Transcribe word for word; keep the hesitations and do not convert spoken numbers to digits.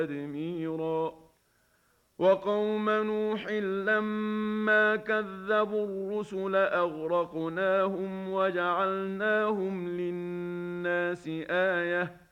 تدميرا وقوم نوح لما كذبوا الرسل أغرقناهم وجعلناهم للناس آية